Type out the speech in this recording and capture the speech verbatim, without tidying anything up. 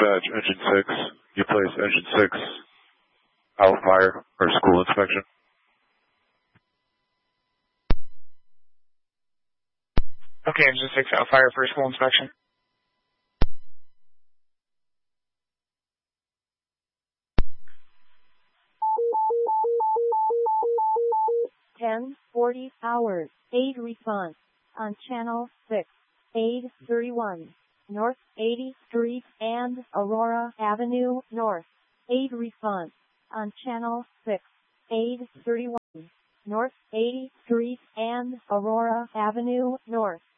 dispatch, engine six. You place engine six out fire or school inspection. Okay, engine six out fire for school inspection. ten forty hours, aid response on channel six, aid thirty-one, North eightieth Street and Aurora Avenue North, aid response on channel six, aid thirty-one, North eightieth Street and Aurora Avenue North.